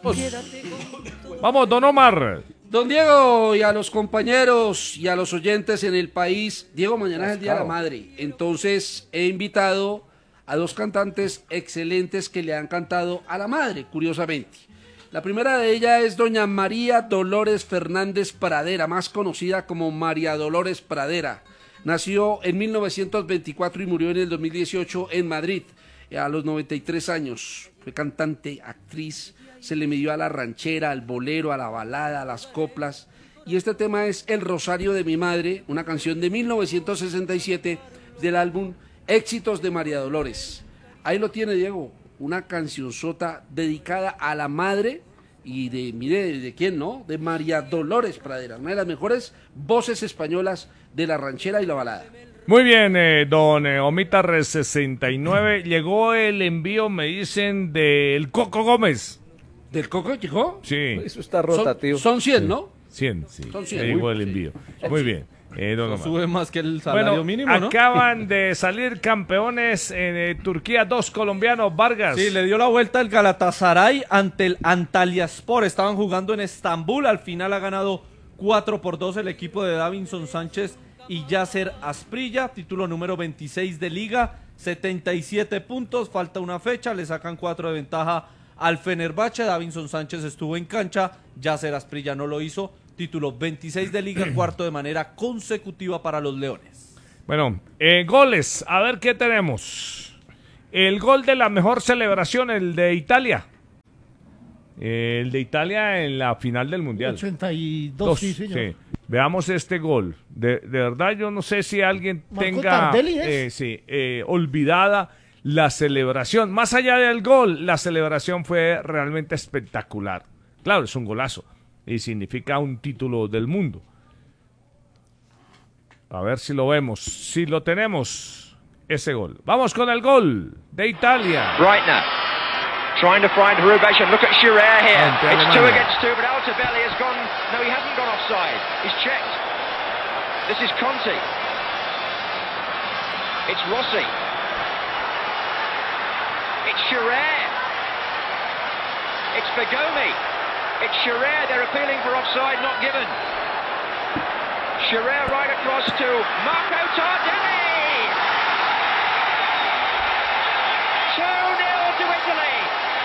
Vamos, don Omar. Don Diego, y a los compañeros y a los oyentes en el país, Diego, mañana es el Día de la Madre, entonces he invitado a dos cantantes excelentes que le han cantado a la madre, curiosamente. La primera de ellas es doña María Dolores Fernández Pradera, más conocida como María Dolores Pradera. Nació en 1924 y murió en el 2018 en Madrid, a los 93 años. Fue cantante, actriz, se le midió a la ranchera, al bolero, a la balada, a las coplas. Y este tema es El Rosario de mi Madre, una canción de 1967 del álbum Éxitos de María Dolores. Ahí lo tiene, Diego, una cancionzota dedicada a la madre y mire, ¿de quién no? De María Dolores Pradera, una de las mejores voces españolas de la ranchera y la balada. Muy bien, don Omitar 69. Llegó el envío, me dicen, del Coco Gómez. ¿Del Coco llegó? Sí. Eso está rotativo. Son 100, ¿no? 100, sí. Son 100. Llegó el envío. Sí. Muy bien. Don Omar. Sube más que el salario mínimo, ¿no? Acaban de salir campeones en Turquía, dos colombianos, Vargas. Sí, le dio la vuelta el Galatasaray ante el Antalyaspor. Estaban jugando en Estambul. Al final ha ganado 4-2 el equipo de Davinson Sánchez y Yasser Asprilla. Título número 26 de Liga. 77 puntos. Falta una fecha. Le sacan 4 de ventaja al Fenerbahce. Davinson Sánchez estuvo en cancha. Yasser Asprilla no lo hizo. Título 26 de Liga, cuarto de manera consecutiva para los Leones. Bueno, goles, a ver qué tenemos. El gol de la mejor celebración, el de Italia. El de Italia en la final del Mundial. 82, sí, señor. Sí. Veamos este gol. De verdad, yo no sé si alguien Marco tenga Tardelli es. olvidada la celebración. Más allá del gol, la celebración fue realmente espectacular. Claro, es un golazo. Y significa un título del mundo. A ver si lo vemos. Si lo tenemos, ese gol. Vamos con el gol de Italia. Reitner trying to find Rubation. Look at Scherer here. It's 2 against 2, but Altobelli has gone. No, he hasn't gone offside. He's checked. This is Conti. It's Rossi. It's Scherer. It's Bergomi. It's Scherer, they're appealing for offside, not given. Scherer right across to Marco Tardelli! 2-0 to Italy!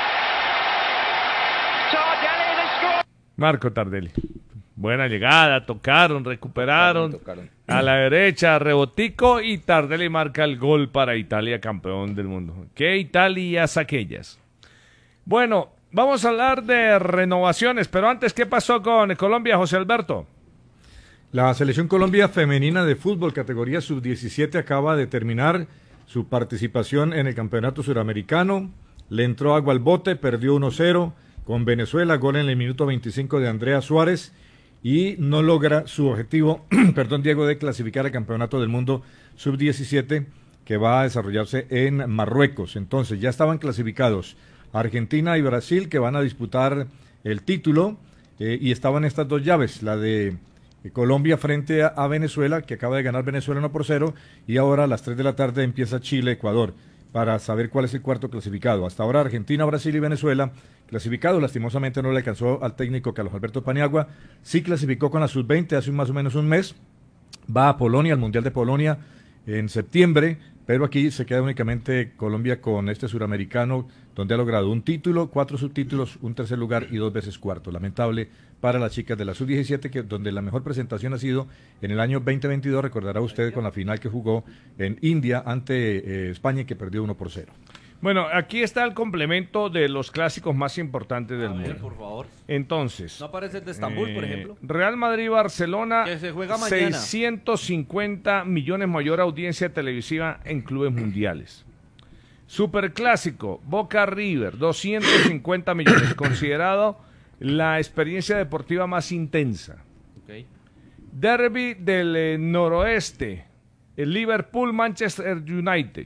Tardelli the score! Marco Tardelli. Buena llegada, tocaron, recuperaron. A la derecha, rebotico y Tardelli marca el gol para Italia, campeón del mundo. ¿Qué Italias aquellas? Bueno, vamos a hablar de renovaciones, pero antes, ¿qué pasó con Colombia, José Alberto? La Selección Colombia Femenina de Fútbol, categoría sub-17, acaba de terminar su participación en el Campeonato Suramericano. Le entró agua al bote, perdió 1-0 con Venezuela, gol en el minuto 25 de Andrea Suárez, y no logra su objetivo, perdón, Diego, de clasificar al Campeonato del Mundo sub-17, que va a desarrollarse en Marruecos. Entonces, ya estaban clasificados Argentina y Brasil, que van a disputar el título, y estaban estas dos llaves, la de Colombia frente a Venezuela, que acaba de ganar Venezuela 1-0, y ahora a las 3 de la tarde empieza Chile-Ecuador, para saber cuál es el cuarto clasificado. Hasta ahora Argentina, Brasil y Venezuela clasificados. Lastimosamente no le alcanzó al técnico Carlos Alberto Paniagua. Sí clasificó con la sub-20 hace más o menos un mes, va a Polonia, al Mundial de Polonia en septiembre, pero aquí se queda únicamente Colombia con este suramericano, donde ha logrado un título, 4 subtítulos, un tercer lugar y 2 veces cuarto. Lamentable para las chicas de la sub-17, donde la mejor presentación ha sido en el año 2022, recordará usted con la final que jugó en India ante España, que perdió 1-0. Bueno, aquí está el complemento de los clásicos más importantes del mundo. Por favor. Entonces, ¿No aparece el de Estambul, por ejemplo? Real Madrid-Barcelona, Que se juega mañana. 650 millones mayor audiencia televisiva en clubes mundiales. Superclásico, Boca-River, 250 millones, considerado la experiencia deportiva más intensa. Okay. Derby del noroeste, el Liverpool-Manchester United.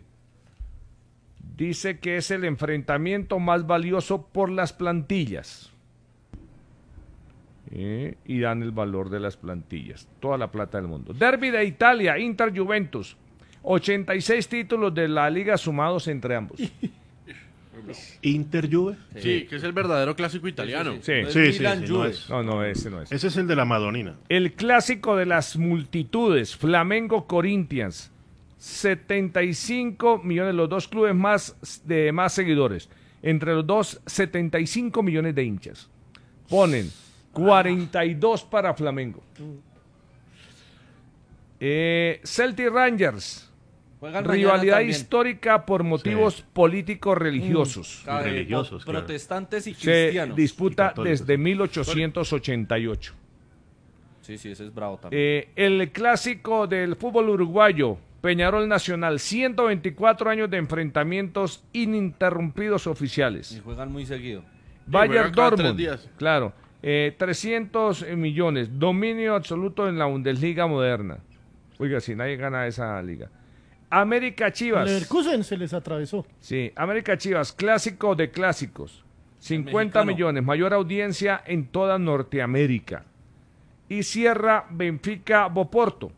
Dice que es el enfrentamiento más valioso por las plantillas. Y dan el valor de las plantillas. Toda la plata del mundo. Derby de Italia, Inter-Juventus. 86 títulos de la liga sumados entre ambos. Inter Juve. Sí, que es el verdadero clásico italiano. Sí. No, ese no es. Ese es el de la Madonina. El clásico de las multitudes, Flamengo Corinthians. 75 millones, los dos clubes más seguidores. Entre los dos, 75 millones de hinchas. Ponen 42 para Flamengo. Celtic Rangers. Rivalidad histórica por motivos políticos religiosos. Religiosos, claro. Protestantes y Se cristianos. disputa desde 1888. Sí, ese es bravo también. El clásico del fútbol uruguayo, Peñarol Nacional, 124 años de enfrentamientos ininterrumpidos oficiales. Y juegan muy seguido. Bayern juegan cada 3 Dortmund, días. claro, 300 millones, dominio absoluto en la Bundesliga moderna. Oiga, si nadie gana esa liga. América Chivas. Leverkusen se les atravesó. Sí, América Chivas, clásico de clásicos. 50 mexicano. millones, mayor audiencia en toda Norteamérica. Y cierra Benfica Porto,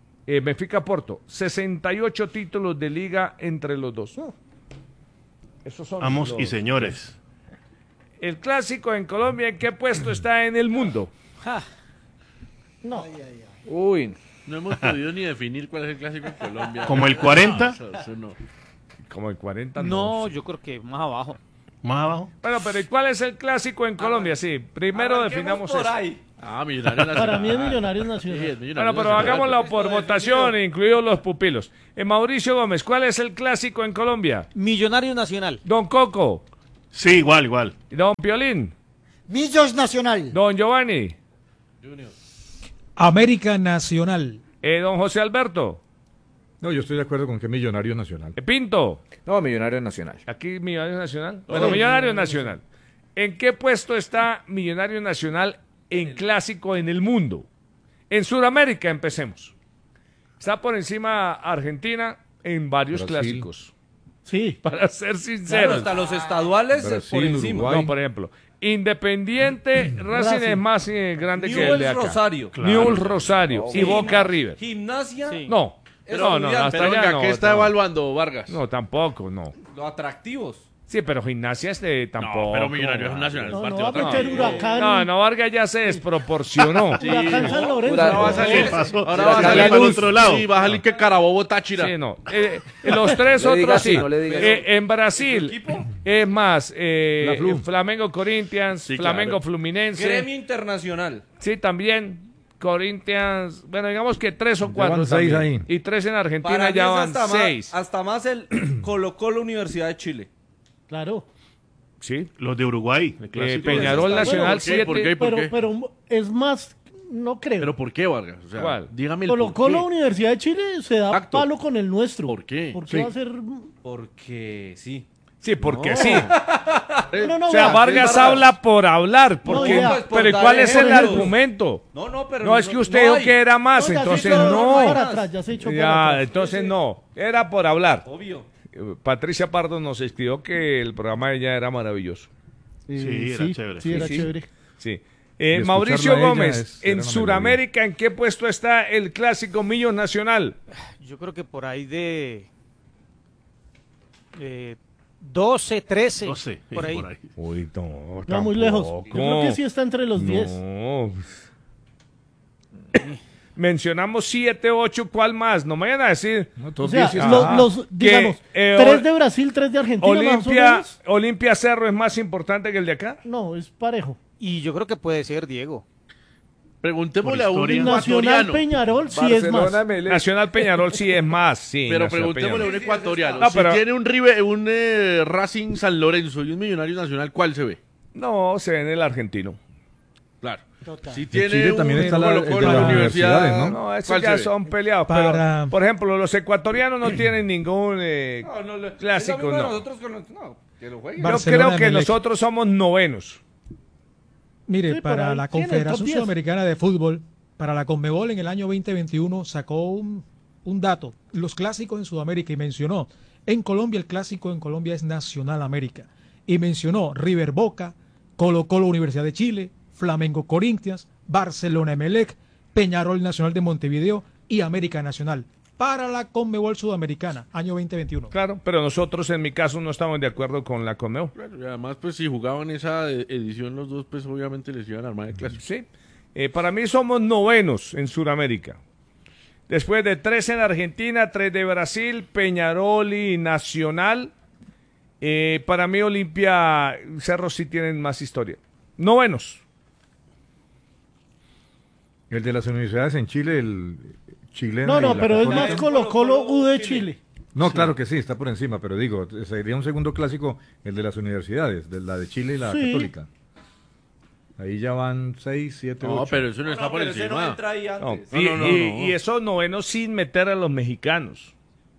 68 títulos de liga entre los dos. Esos son Amos y los- señores. El clásico en Colombia, ¿en qué puesto está en el mundo? No. Uy, No hemos podido ni definir cuál es el clásico en Colombia. Como el 40. Eso no. Como el 40, No, yo creo que más abajo. Más abajo. Bueno, pero ¿y cuál es el clásico en Colombia? Sí, primero definamos por eso. ahí. Millonarios Nacional. Para mí es Millonarios Sí, Nacional. es Millonarios Bueno, pero Nacional. hagámoslo por votación, incluidos los pupilos. Mauricio Gómez, ¿cuál es el clásico en Colombia? Millonario Nacional. Don Coco, Sí, igual. Don Piolín, Millos Nacional. Don Giovanni, América Nacional. Don José Alberto, No, yo estoy de acuerdo con que Millonario Nacional. Pinto. no, Millonario Nacional. Aquí Millonario Nacional. Bueno, Millonario Nacional. ¿En qué puesto está Millonario Nacional en clásico en el mundo? En Sudamérica empecemos. Está por encima Argentina en varios Brasil. clásicos. Sí. Para ser Claro, sincero. hasta los estaduales Brasil, por encima. Uruguay. No, por ejemplo, Independiente Racing es más grande que el Newell's de acá. Rosario. Newell's Rosario y Sí. Boca River. Gimnasia. Sí. No, Pero no, Julián, hasta Pero allá venga, no. ¿qué está no. evaluando Vargas? No, tampoco, no. Los atractivos. Sí, pero Gimnasia tampoco. No, pero Millonarios Nacional es No, no partido va a atractivo. meter Huracán. No, Vargas ya se desproporcionó. Huracán San Lorenzo. Huracán. Ahora va a salir, ¿Qué pasó? ahora va a Huracán salir para el otro lado. Sí, va a salir que Carabobo Táchira. Sí, no. Los tres No le diga otros así, sí. no le diga En Brasil equipo? es más La Flu. Flamengo Corinthians, Sí, Flamengo claro. Fluminense. Gremio Internacional. Sí, también. Corinthians, bueno, digamos que 3 o 4 van 6 también. ahí. Y 3 en Argentina Para mí ya es van 6. hasta más el Colo-Colo Universidad de Chile. Claro. Sí. Los de Uruguay. El clásico. Peñarol Nacional ¿Por qué? ¿Por 7. qué? ¿Por qué? Pero es más, no creo. ¿Pero por qué, Vargas? O sea, ¿Cuál? dígame el Colo por Colo qué. Universidad de Chile se da Exacto. palo con el nuestro. ¿Por qué? ¿Por qué Sí. va a ser? Porque sí. Sí, porque sí. No, O sea, vea, Vargas habla por hablar. Porque, No, ya. Pues, por pero ¿y dar ¿cuál es el ejemplos. argumento? No, pero No, es que usted dijo hay. que era más, No, ya se entonces echó no. para atrás, ya se echó para Ya, atrás. entonces no. Era por hablar. Obvio. Patricia Pardo nos escribió que el programa de ella era maravilloso. Sí, era chévere. Sí, era Sí. chévere. Sí. Y Mauricio escucharla a ella Gómez, era en una Sudamérica, ¿en qué puesto está el clásico Millos Nacional? Yo creo que por ahí de 12, 13. 12. Por ahí. Uy, no, No, muy lejos. Yo creo que sí está entre los 10. No. Mencionamos 7, 8, ¿cuál más? No me vayan a decir. No, O todos sea, 10. digamos, Que, 3 de Brasil, 3 de Argentina, más o Olimpia, menos. Olimpia Cerro es más importante que el de acá. No, es parejo. Y yo creo que puede ser Diego. Preguntémosle a un Por historia. Nacional ecuatoriano. Peñarol sí es más. Nacional Peñarol sí es más, sí. Pero Nacional preguntémosle a un Peñarol. ecuatoriano. No, si pero- tiene un Racing San Lorenzo y un Millonarios Nacional, ¿cuál se ve? No, se ve en el argentino. Claro. Total. Si tiene Chile también un está la- Colo-Colo el de en las la universidad, universidades, No, esos ¿cuál ya se ve? son peleados. Para- Pero, por ejemplo, los ecuatorianos no tienen ningún clásico, no. Nosotros con no, que lo jueguen. Yo Barcelona, creo que Emelec. nosotros somos novenos. Mire, Sí, para pero la tiene el Confederación top 10. Sudamericana de Fútbol, para la Conmebol en el año 2021 sacó un dato, los clásicos en Sudamérica, y mencionó, en Colombia el clásico en Colombia es Nacional América, y mencionó River Boca, Colo Colo Universidad de Chile, Flamengo Corinthians, Barcelona Emelec, Peñarol Nacional de Montevideo y América Nacional. para la Conmebol Sudamericana, año 2021. Claro, pero nosotros en mi caso no estamos de acuerdo con la Conmebol. Claro, y además, pues si jugaban esa edición los dos, pues obviamente les iban a armar el clásico. Sí. Para mí somos novenos en Sudamérica. Después de 3 en Argentina, 3 de Brasil, Peñarol y Nacional. Para mí Olimpia, Cerro sí tienen más historia. Novenos. El de las universidades en Chile, el chileno. No, pero es más Colo-Colo U de Chile. No, sí. Claro que sí, está por encima, pero digo, sería un segundo clásico el de las universidades, de la de Chile y la Católica. Ahí ya van 6, 7, 8. No, pero eso no está por pero ese encima. no entra ahí antes. Y esos novenos sin meter a los mexicanos.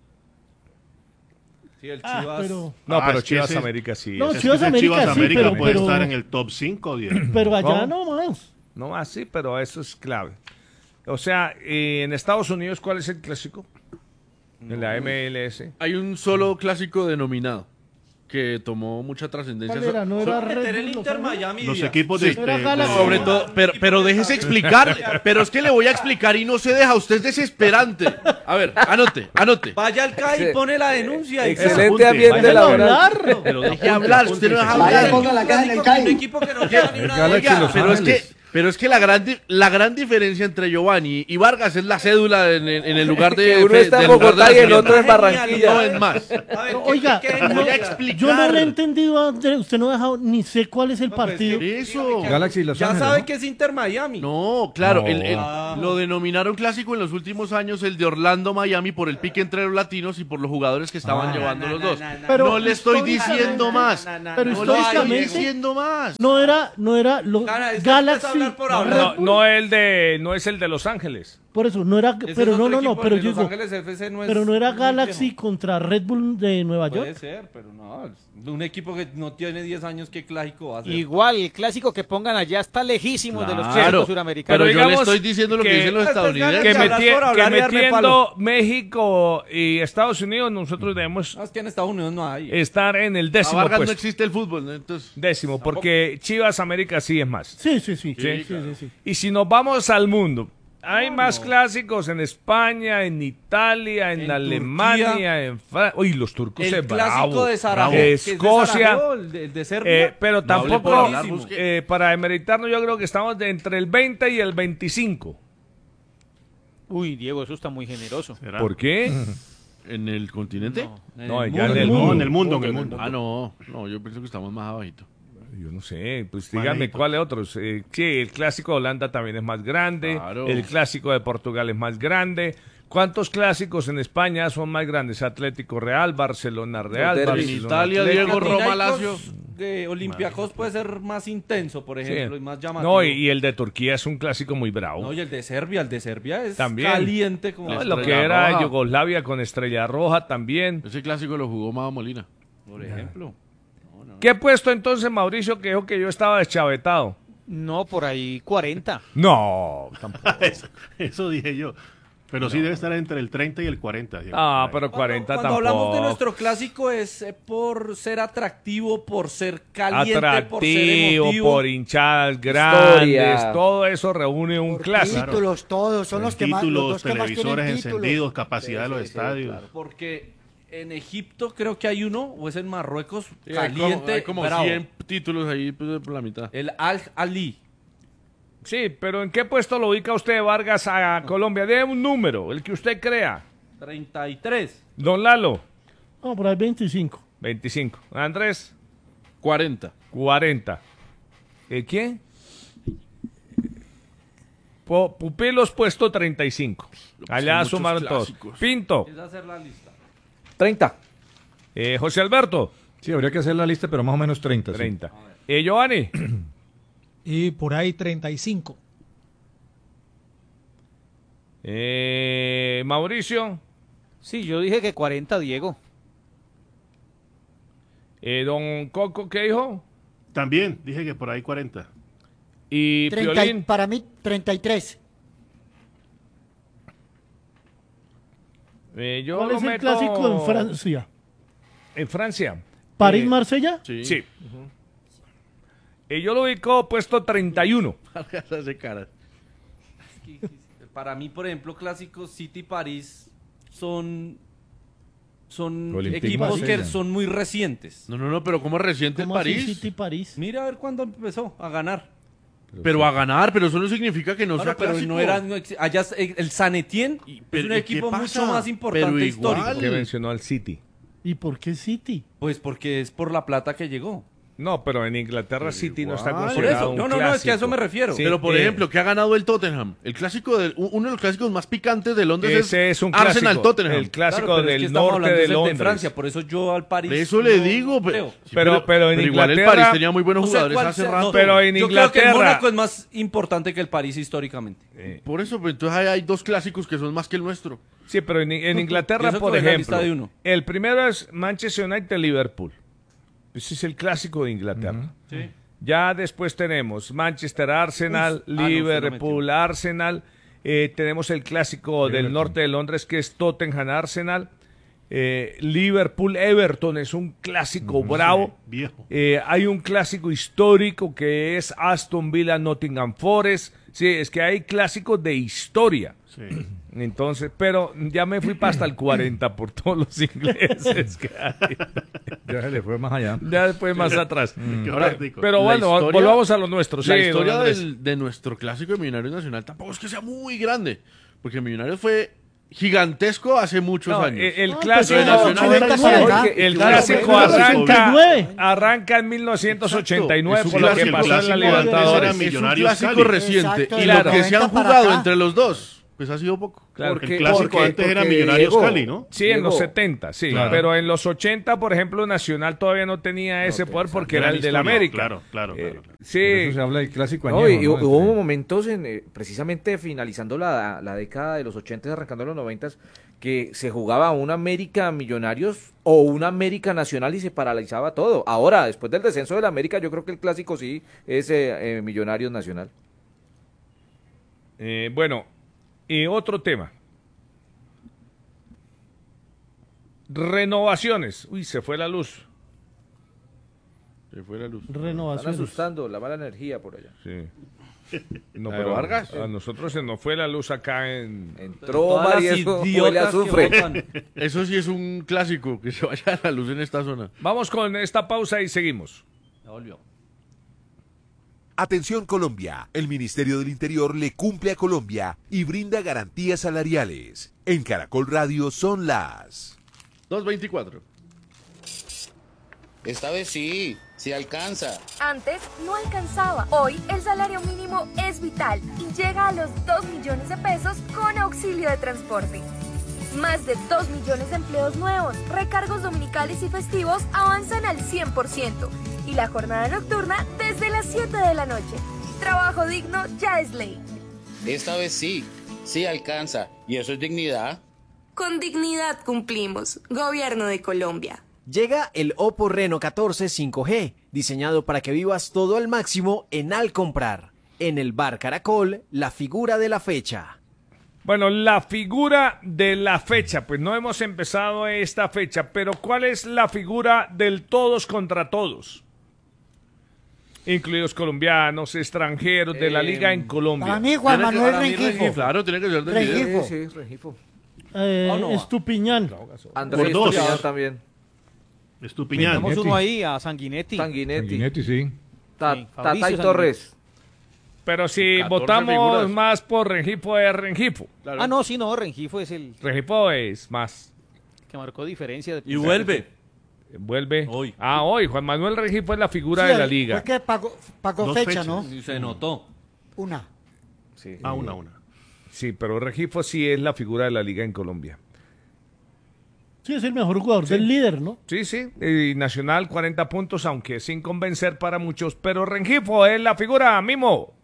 Sí, el Chivas. Pero Chivas América sí. No, es. Chivas América sí, pero puede estar en el top 5 o 10. Pero allá no más. No más, sí, pero eso es clave. O sea, en Estados Unidos, ¿cuál es el clásico? En la MLS. Hay un solo clásico denominado que tomó mucha trascendencia. ¿Cuál era? ¿No era Red el Bull Inter Miami? Los Díaz. equipos Sí, sobre todo, pero déjese explicar, pero es que le voy a explicar y no se deja, usted es desesperante. A ver, anote. Vaya al CAI y pone la denuncia. Excelente ambiente laboral. Pero deje hablar, usted no deja hablar. Ponga la caja en el CAI. Un equipo que no queda ni una Galaxy liga. Los Ángeles. Pero es que la gran diferencia entre Giovanni y Vargas es la cédula en el lugar de Que uno está en del lugar de Bogotá y el nacimiento. otro en Barranquilla. No es más. A ver, Oiga, voy a explicar. yo no le he entendido a Andrés, usted no ha dejado ni sé cuál es el partido. Eso. Galaxy Los ya Ángeles. sabe ¿no? que es Inter Miami. No, claro, No. lo denominaron clásico en los últimos años, el de Orlando-Miami, por el pique entre los latinos y por los jugadores que estaban llevando los dos. Pero no le estoy históricamente- diciendo más. Pero No le estoy históricamente diciendo más. no era Cara, es que Galaxy. empieza a hablar por Red hablar. Bull. No es el de Los Ángeles. Por eso, no era, Ese pero es no, otro no, equipo, pero el de yo Los digo, Ángeles FC no es pero no era muy Galaxy viejo. contra Red Bull de Nueva York. Puede ser, pero no. Un equipo que no tiene 10 años, ¿qué clásico va a ser? Igual, el clásico que pongan allá está lejísimo de los Claro, clásicos suramericanos. pero yo le digamos estoy diciendo lo que que- dicen los estadounidenses. Que, Hablar por hablar y darme metiendo palo. México y Estados Unidos, nosotros debemos No, es que en Estados Unidos no hay. estar en el A décimo Vargas no puesto. existe el fútbol, ¿no? Entonces, Décimo, porque Chivas América sí es más. Sí. Sí. Y si nos vamos al mundo, hay más clásicos en España, en Italia, en En Alemania, Turquía. en Francia. Uy, los turcos El es clásico bravo. de Sarajevo. Bravo. que es de Escocia. Sarajevo, el de Serbia. Pero No hable por tampoco, hablar, busque. para demeritarnos, yo creo que estamos entre el 20 y el 25. Uy, Diego, eso está muy generoso. ¿Será? ¿Por qué? ¿en el continente? No, el ya mundo. en el No, mundo. en el mundo. Ah, no, yo pienso que estamos más abajito. Yo no sé, pues Más díganme lejito. cuáles otros. Sí, el clásico de Holanda también es más grande. Claro. El clásico de Portugal es más grande. ¿Cuántos clásicos en España son más grandes? Atlético Real, Barcelona Real, Los En derbis. Barcelona Italia, Atlético. Diego Roma Panathinaikos Lazio. de Olympiacos puede ser más intenso, por ejemplo, Sí. y más llamativo. No, y el de Turquía es un clásico muy bravo. No, y el de Serbia es También. caliente como No, La lo que Estrella era Roja. Yugoslavia con Estrella Roja también. Ese clásico lo jugó Mado Molina. por ejemplo. ¿Qué puesto entonces Mauricio que dijo que yo estaba deschavetado? No, por ahí 40. No, tampoco. Eso dije yo. Pero sí debe estar entre el 30 y el 40. Diego. Ah, pero 40 Cuando tampoco. hablamos de nuestro clásico es por ser atractivo, por ser caliente, por ser Atractivo, emotivo. por hinchadas grandes, Historia. todo eso reúne un clásico. Títulos, todos, son los que más, los Títulos, dos que más tienen televisores títulos. encendidos, capacidad de los estadios. Porque en Egipto creo que hay uno, o es en Marruecos, Sí, hay caliente, hay como bravo. 100 títulos ahí pues, por la mitad. El Al-Ali. Sí, pero ¿en qué puesto lo ubica usted, Vargas, a Colombia? Dé un número, el que usted crea. 33. Don Lalo, No, por ahí 25. 25. Andrés, 40. 40. ¿Quién? Pupilos puesto 35. Allá muchos sumaron todos. clásicos. Pinto, Es hacer la lista. 30. José Alberto, Sí, habría que hacer la lista, pero más o menos 30. sí. 30. Giovanni, Y por ahí 35. Mauricio, Sí, yo dije que 40, Diego. Don Coco, ¿qué dijo? También dije que por ahí 40. Y 30, Piolín. para mí, 33. Yo ¿Cuál lo es el meto clásico en Francia? En Francia. ¿París-Marsella? Sí. Sí. Yo lo ubico puesto 31. Hace cara. Para mí, por ejemplo, clásico City-París son Olympique equipos que Marsella. son muy recientes. No, pero ¿cómo es reciente el ¿Cómo así París? City París? Mira a ver cuándo empezó a ganar. Pero a ganar, pero eso no significa que no Bueno, sea pero clásico. no era, allá el San Etienne es pero, un ¿y equipo qué mucho pasa? más importante Pero histórico. igual. Que mencionó al City. ¿Y por qué City? Pues porque es por la plata que llegó. No, pero en Inglaterra City no está igual. Por considerado eso, un no, es que a clásico. eso me refiero. Sí, Pero por ejemplo, ¿qué ha ganado el Tottenham? El clásico uno de los clásicos más picantes de Londres ese es un clásico. Arsenal-Tottenham. El clásico Claro, pero es que del estamos norte hablando de es el Londres. Francia, por eso yo al París. De eso le no digo, creo. sí, pero en igual el Inglaterra- París tenía muy buenos O sea, jugadores ¿cuál hace sea? rato. No, Pero en yo creo que el Inglaterra- Mónaco es más importante que el París históricamente. Por eso, pues, entonces hay dos clásicos que son más que el nuestro. Sí, pero en Y Inglaterra, eso por que ve la lista ejemplo, de uno. el primero es Manchester United-Liverpool. Ese es el clásico de Inglaterra. Sí. Ya después tenemos Manchester-Arsenal, Uf, no, Liverpool-Arsenal. Tenemos el clásico del Everton. norte de Londres que es Tottenham-Arsenal. Liverpool-Everton es un clásico bravo. Viejo. Hay un clásico histórico que es Aston Villa-Nottingham Forest. Sí, es que hay clásicos de historia. Sí. Entonces, pero ya me fui hasta el 40 por todos los ingleses que hay. Ya se le fue más allá. Ya después más atrás. Qué Ahora, práctico. pero La bueno, historia- volvamos a lo nuestro. La Sí, historia don Andrés. de nuestro clásico de Millonarios Nacional tampoco es que sea muy grande. Porque Millonarios fue gigantesco hace muchos No, años. el Ah, clásico, pues, no, no, 99. el Claro, clásico pero- arranca en 1989 Exacto. por lo Es que un pasó en la clásico, Libertadores. era Es un Millonarios clásico Cali. reciente. Exacto, Y de lo los que se han 90 para jugado acá. entre los dos, pues ha sido poco. Claro. El clásico antes era Millonarios Diego, Cali, ¿no? Sí, en los Diego, 70, sí. Claro. Pero en los 80, por ejemplo, Nacional todavía no tenía ese poder porque era Gran el del historia. América. Claro, claro. Sí, Por eso se habla del clásico No, añejo, y ¿no? hubo momentos, precisamente finalizando la década de los 80, arrancando los 90, que se jugaba un América Millonarios o un América Nacional y se paralizaba todo. Ahora, después del descenso del América, yo creo que el clásico sí es Millonarios Nacional. bueno, y otro tema. Renovaciones. Uy, se fue la luz. Se fue la luz. Están Renovaciones. asustando la mala energía por allá. Sí. No, ¿La de pero Vargas? a nosotros se nos fue la luz acá en... Entró Todas María las y eso huele a idiotas que azufre. votan. Eso sí es un clásico, que se vaya la luz en esta zona. Vamos con esta pausa y seguimos. Ya volvió. Atención Colombia, el Ministerio del Interior le cumple a Colombia y brinda garantías salariales. En Caracol Radio son las 2:24. Esta vez sí alcanza. Antes no alcanzaba. Hoy el salario mínimo es vital y llega a los 2 millones de pesos con auxilio de transporte. Más de 2 millones de empleos nuevos, recargos dominicales y festivos avanzan al 100% y la jornada nocturna desde las 7 de la noche. Trabajo digno ya es ley. Esta vez sí alcanza. ¿Y eso es dignidad? Con dignidad cumplimos. Gobierno de Colombia. Llega el Oppo Reno 14 5G, diseñado para que vivas todo al máximo en Al Comprar. En el Bar Caracol, la figura de la fecha. Bueno, la figura de la fecha, pues no hemos empezado esta fecha, pero ¿cuál es la figura del todos contra todos? Incluidos colombianos, extranjeros, de la liga en Colombia. Para mí, Juan Manuel Rengifo. Claro, tiene que ser del Rengifo. video. Sí, Rengifo. Estupiñán. Andrés Por dos. Estupiñán también. Estupiñán. Tenemos uno ahí a Sanguinetti. Sanguinetti, sí. Sí, Tata Fabricio y Torres. Pero si 14 votamos figuras. más por Rengifo, es Rengifo. Ah, no, sí, no, Rengifo es el Rengifo es más. que marcó diferencia. Y vuelve. Vuelve. Hoy. Hoy. Juan Manuel Rengifo es la figura Sí, de la liga. Fue que pagó Dos fecha, fechas. ¿no? Y se notó. Una. Sí. Una. Sí, pero Rengifo sí es la figura de la liga en Colombia. Sí, es el mejor jugador del líder, ¿no? Sí, sí. Y Nacional 40 puntos, aunque sin convencer para muchos. Pero Rengifo es la figura, Mimo.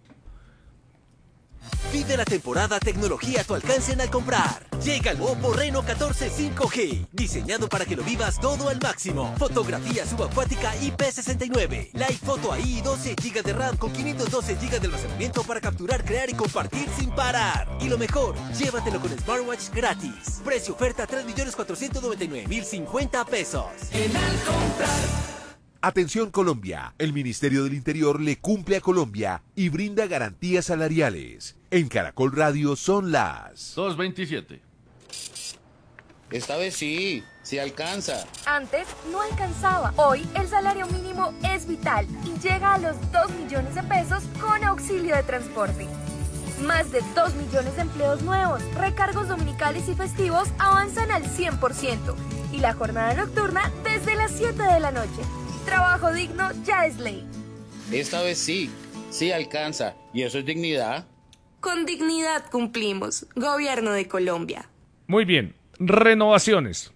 Vive la temporada tecnología a tu alcance en Al Comprar. Llega el Oppo Reno 14 5G, diseñado para que lo vivas todo al máximo. Fotografía subacuática IP69, Live Photo AI y 12 GB de RAM con 512 GB de almacenamiento para capturar, crear y compartir sin parar. Y lo mejor, llévatelo con Smartwatch gratis. Precio oferta 3.499.050 pesos. En Al Comprar. Atención Colombia, el Ministerio del Interior le cumple a Colombia y brinda garantías salariales. En Caracol Radio son las 2:27. Esta vez sí alcanza. Antes no alcanzaba. Hoy el salario mínimo es vital y llega a los 2 millones de pesos con auxilio de transporte. Más de 2 millones de empleos nuevos, recargos dominicales y festivos avanzan al 100% y la jornada nocturna desde las 7 de la noche. Trabajo digno ya es ley. Esta vez sí alcanza. ¿Y eso es dignidad? Con dignidad cumplimos. Gobierno de Colombia. Muy bien. Renovaciones.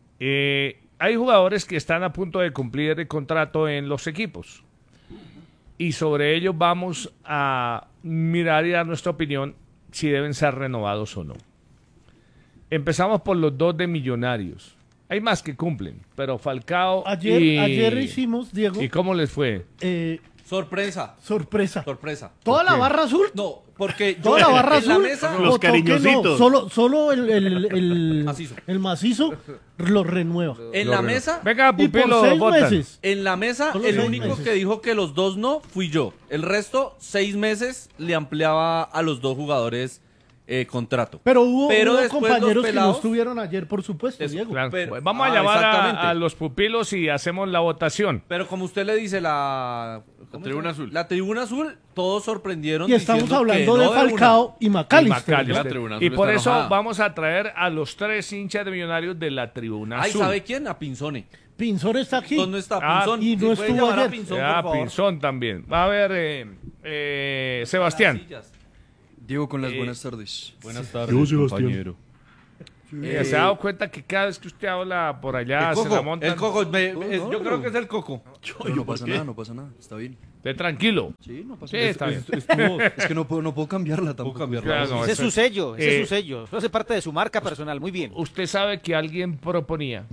Hay jugadores que están a punto de cumplir el contrato en los equipos. Y sobre ello vamos a mirar y dar nuestra opinión si deben ser renovados o no. Empezamos por los 2 de Millonarios. Hay más que cumplen, pero Falcao Ayer hicimos, Diego. ¿Y cómo les fue? Sorpresa. ¿Toda la barra azul? No, porque toda la barra azul. La mesa, los cariñositos. No, solo el macizo lo renueva. En la mesa. Venga, y por Pupilo, 6 votan. meses. En la mesa, Solo el 6 único meses. que dijo que los 2 no fui yo. El resto, 6 meses le ampliaba a los 2 jugadores contrato. Pero hubo después compañeros los que pelados- no estuvieron ayer, por supuesto, Diego. Claro, Pero- pues vamos a llamar exactamente. a los pupilos y hacemos la votación. Pero como usted le dice, la tribuna azul. La tribuna azul, todos sorprendieron. Y estamos diciendo hablando que de no Falcao y McAllister. La tribuna azul Y por está eso enojada. vamos a traer a los 3 hinchas de Millonarios de la tribuna Ay, azul. ¿sabe quién? A Pinzone. Pinzón está aquí. ¿Dónde está Ah, Pinzón? y no ¿Puede estuvo llamar a ayer. Pinzón, Ah, por favor? Pinzón también. Va a ver, Sebastián. Diego, con las buenas tardes. Buenas tardes, compañero. ¿Se ha dado cuenta que cada vez que usted habla por allá El se la Coco, montan? el Coco, No, yo creo que es el Coco. Pero no pasa nada, no pasa nada. Está bien. Esté tranquilo. Sí, no pasa Sí, nada. está bien. Es que no puedo cambiarla tampoco. Claro, no, Ese es eso- su sello, ese es Eh, su sello. Eso hace parte de su marca personal. Muy bien. Usted sabe que alguien proponía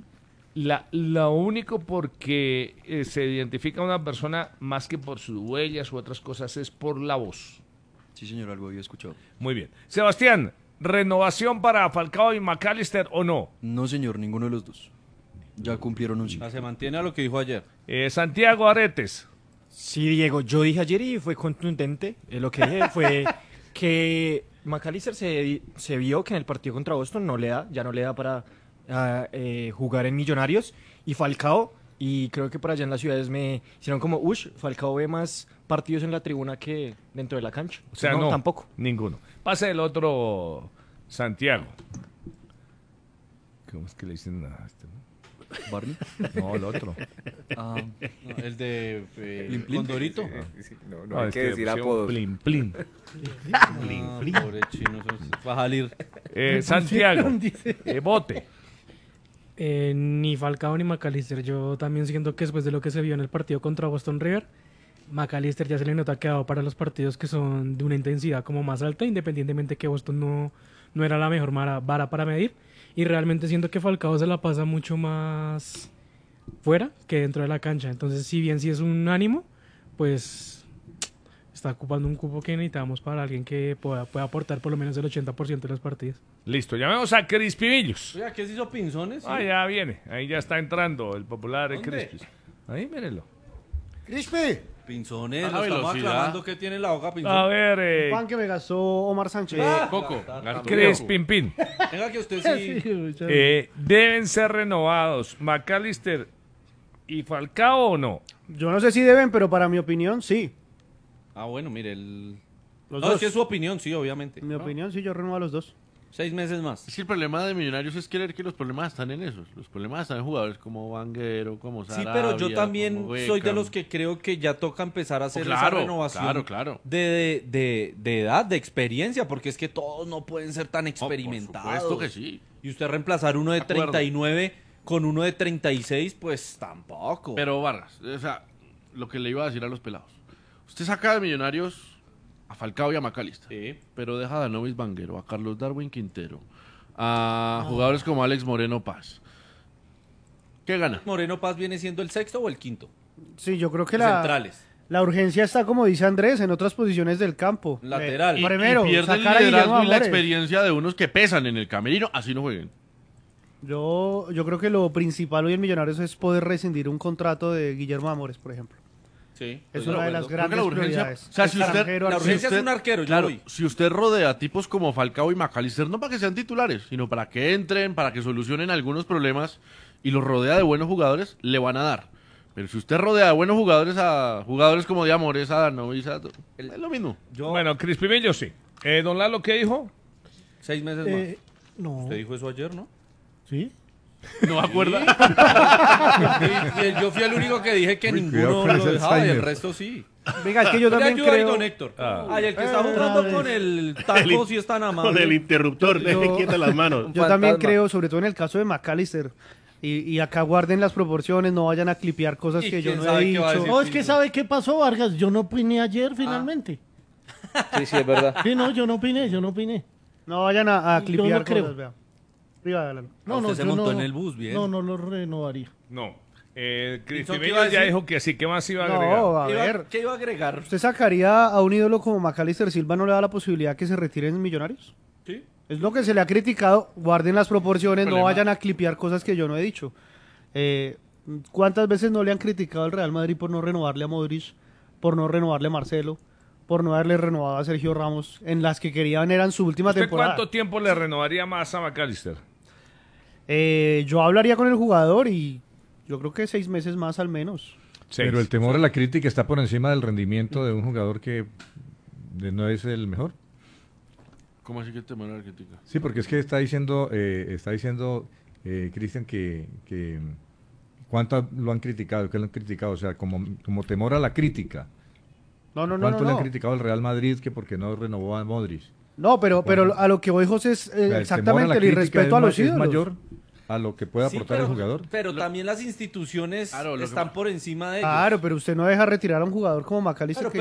lo único porque se identifica a una persona más que por sus huellas u otras cosas es por la voz. Sí, señor, algo había escuchado. Muy bien. Sebastián, ¿renovación para Falcao y McAllister o no? No, señor, ninguno de los dos. Ya cumplieron un ciclo. Se mantiene a lo que dijo ayer. Santiago Aretes. Sí, Diego, yo dije ayer y fue contundente. Lo que dije fue que McAllister se vio que en el partido contra Boston ya no le da para jugar en Millonarios. Y Falcao, y creo que por allá en las ciudades me hicieron como, Falcao ve más partidos en la tribuna que dentro de la cancha. O sea, no, tampoco. Ninguno. Pase el otro Santiago. ¿Cómo es que le dicen a este? ¿Barney? No, el otro. No, el de Plin Plin. Condorito. No hay que decir apodos. Plin, plin. Pobre chino, va a salir. Santiago, Bote. Ni Falcao ni McAllister. Yo también siento que después de lo que se vio en el partido contra Boston River, McAllister ya se le nota que ha dado para los partidos que son de una intensidad como más alta, independientemente que Boston no era la mejor vara para medir. Y realmente siento que Falcao se la pasa mucho más fuera que dentro de la cancha. Entonces, si bien sí es un ánimo, pues está ocupando un cupo que necesitamos para alguien que pueda aportar por lo menos el 80% de los partidos. Listo, llamemos a Crispimillos. Oiga, ¿qué se hizo Pinzones? Ah, ya viene. Ahí ya está entrando el popular ¿Dónde? Crispis. Ahí, mírenlo. Crispi. Pinzones, A lo estamos velocidad. aclamando que tiene en la boca Pinzones. A ver, Pan que me gastó Omar Sánchez. Coco. Crispimpín. Venga que usted sí. ¿Deben ser renovados McAllister y Falcao o no? Yo no sé si deben, pero para mi opinión, sí. Ah, bueno, mire, el... Los No, dos. es que es su opinión, sí, obviamente. En mi opinión, sí, yo renuevo a los dos. 6 meses más. Es que el problema de Millonarios es creer que los problemas están en esos. Los problemas están en jugadores como Vanguero, como Sí, Sarabia, pero yo también como soy de Beckham. los que creo que ya toca empezar a hacer claro, esa renovación claro. de edad, de experiencia, porque es que todos no pueden ser tan experimentados. Por supuesto que sí. Y usted reemplazar uno de 39 con uno de 36, pues tampoco. Pero Vargas, o sea, lo que le iba a decir a los pelados. Usted saca de Millonarios a Falcao y a McAllister. Sí. Pero deja a Danovis Vanguero, a Carlos Darwin Quintero, a jugadores como Alex Moreno Paz. ¿Qué gana? ¿Moreno Paz viene siendo el sexto o el quinto? Sí, yo creo que Centrales. la urgencia está, como dice Andrés, en otras posiciones del campo. Lateral. Primero, y pierde el sacar a Guillermo liderazgo y la Amores. experiencia de unos que pesan en el camerino, así no jueguen. Yo creo que lo principal hoy en Millonarios es poder rescindir un contrato de Guillermo Amores, por ejemplo. Sí. Es Pero una de bueno, las creo que grandes la urgencia, prioridades. o sea, si usted, Extranjero, la urgencia es un arquero, yo claro, voy. si usted rodea a tipos como Falcao y McAllister, no para que sean titulares, sino para que entren, para que solucionen algunos problemas, y los rodea de buenos jugadores, le van a dar. Pero si usted rodea de buenos jugadores a jugadores como de Amores, a Danovis, es lo mismo. Bueno, Crispimillo sí. Don Lalo, ¿qué dijo? 6 meses más. No. Usted dijo eso ayer, ¿no? ¿Sí? ¿No me acuerda? Y yo fui el único que dije que Uy, ninguno cuidado con lo ese dejaba y el Alzheimer. resto sí. Venga, es que yo también ayuda ahí, creo... don Héctor. Ay, el que está jugando con el taco sí es tan amable. Con el interruptor, deje quietas las manos. Yo también creo, sobre todo en el caso de McAllister, y acá guarden las proporciones, no vayan a clipear cosas ¿Y que yo quién no sabe he qué va a dicho. decir? No, es que ¿sabe qué pasó, Vargas? Yo no opiné ayer finalmente. Sí, sí, es verdad. Sí, no, yo no opiné. No vayan a Yo clipear no creo. cosas, vea. Arriba, adelante. No, Usted se yo montó no, en el bus, bien. No lo renovaría. No. ¿qué Crispimillo iba a ya decir? dijo que sí. ¿Qué más iba a agregar? No, a ver. ¿Qué iba a agregar? ¿Usted sacaría a un ídolo como McAllister Silva, no le da la posibilidad que se retiren en Millonarios? Sí. Es lo que se le ha criticado. Guarden las proporciones, no Problema. vayan a clipear cosas que yo no he dicho. ¿Cuántas veces no le han criticado al Real Madrid por no renovarle a Modric, por no renovarle a Marcelo, por no haberle renovado a Sergio Ramos, en las que querían eran su última ¿Usted temporada? cuánto tiempo le renovaría más a McAllister? Yo hablaría con el jugador y yo creo que 6 meses más al menos. Pero el temor a la crítica está por encima del rendimiento de un jugador que no es el mejor. ¿Cómo así que te manda la crítica? Sí, porque es que está diciendo Cristian que cuánto lo han criticado, que lo han criticado, o sea, como temor a la crítica. No. ¿Cuánto le han criticado al Real Madrid que porque no renovó a Modric? No, pero a lo que voy, José, es exactamente el irrespeto a los es ídolos. mayor a lo que puede aportar el jugador. Pero también las instituciones están por encima de ellos. Claro, pero usted no deja retirar a un jugador como McAllister. Claro, que